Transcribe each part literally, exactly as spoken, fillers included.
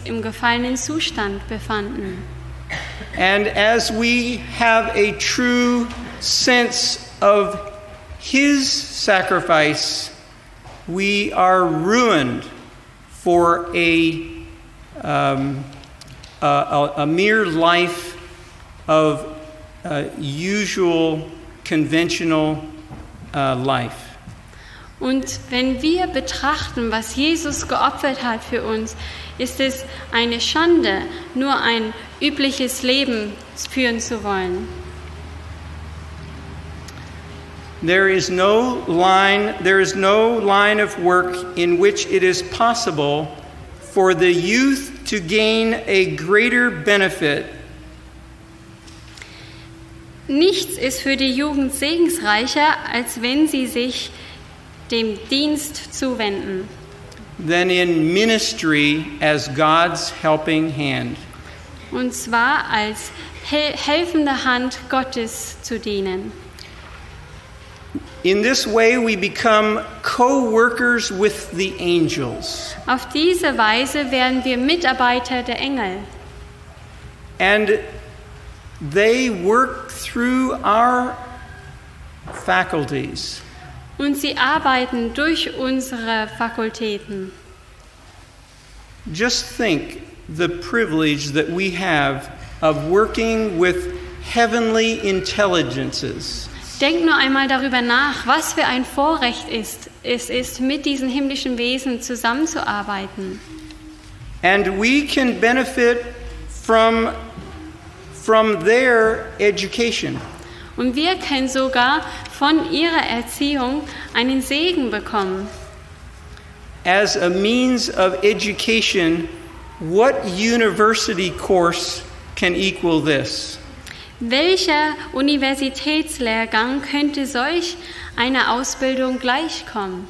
im gefallenen Zustand befanden. And as we have a true sense of his sacrifice, we are ruined for a, um, a, a, a mere life of uh, usual, conventional uh, life. Und wenn wir betrachten, was Jesus geopfert hat für uns, ist es eine Schande, nur ein übliches Leben führen zu wollen. There is no line, there is no line of work in which it is possible for the youth to gain a greater benefit. Nichts ist für die Jugend segensreicher, als wenn sie sich dem Dienst zuwenden. Than in ministry as God's helping hand. Und zwar als hel- helfende Hand Gottes zu dienen. In this way we become co-workers with the angels. Auf diese Weise werden wir Mitarbeiter der Engel. And they work through our faculties. Und sie arbeiten durch unsere Fakultäten. Just think the privilege that we have of working with heavenly intelligences. Denkt nur einmal darüber nach, was für ein Vorrecht ist, es ist, mit diesen himmlischen Wesen zusammenzuarbeiten. And we can benefit from, from their education. Und wir können sogar von ihrer Erziehung einen Segen bekommen. As a means of education, what university course can equal this? Welcher Universitätslehrgang könnte solch einer Ausbildung gleichkommen?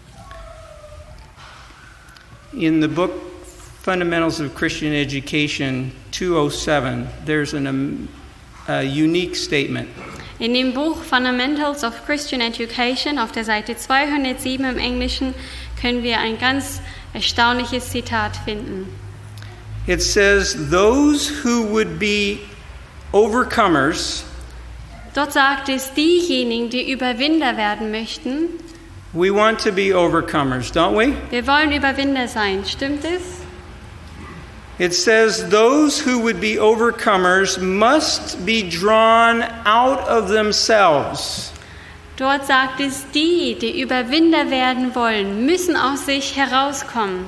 In the book Fundamentals of Christian Education two oh seven, there's an, um, a unique statement. In dem Buch Fundamentals of Christian Education auf der Seite zweihundertsieben im Englischen können wir ein ganz erstaunliches Zitat finden. It says, those who would be overcomers, Dort sagt es, diejenigen, die Überwinder werden möchten, we want to be overcomers, don't we? wir wollen Überwinder sein, stimmt es? It says, those who would be overcomers must be drawn out of themselves. Dort sagt es, die, die Überwinder werden wollen, müssen aus sich herauskommen.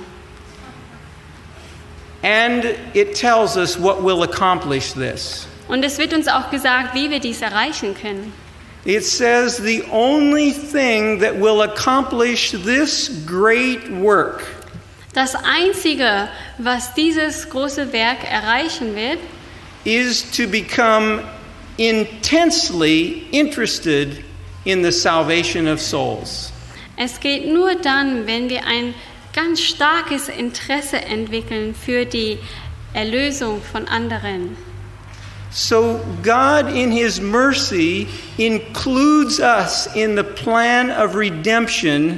And it tells us what will accomplish this. Und es wird uns auch gesagt, wie wir dies erreichen können. It says the only thing that will accomplish this great work Das Einzige, was dieses große Werk erreichen wird, is to become intensely interested in the salvation of souls. es geht nur dann, wenn wir ein ganz starkes Interesse entwickeln für die Erlösung von anderen. So God in his mercy includes us in the plan of redemption.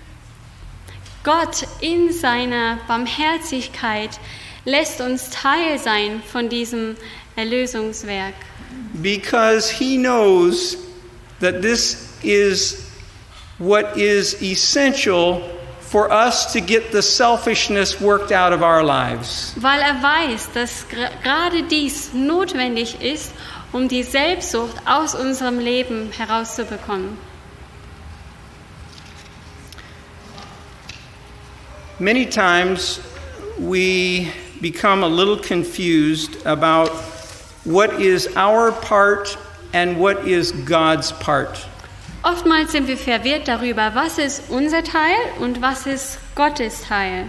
Gott in seiner Barmherzigkeit lässt uns Teil sein von diesem Erlösungswerk, Because he knows that this is what is essential for us to get the selfishness worked out of our lives. weil er weiß, dass gra- gerade dies notwendig ist, um die Selbstsucht aus unserem Leben herauszubekommen. Many times we become a little confused about what is our part and what is God's part. Oftmals sind wir verwirrt darüber, was ist unser Teil und was ist Gottes Teil.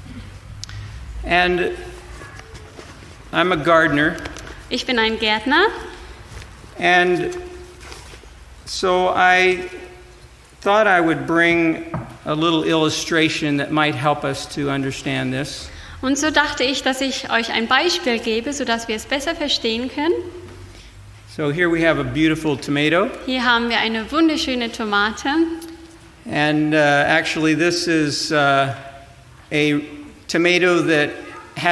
And I'm a gardener, Ich bin ein Gärtner and so I thought I would bring a little illustration that might help us to understand this. und so dachte ich, dass ich euch ein Beispiel gebe, sodass wir es besser verstehen können. So here we have a beautiful tomato, Hier haben wir eine wunderschöne Tomate and uh, actually this is uh, a tomato that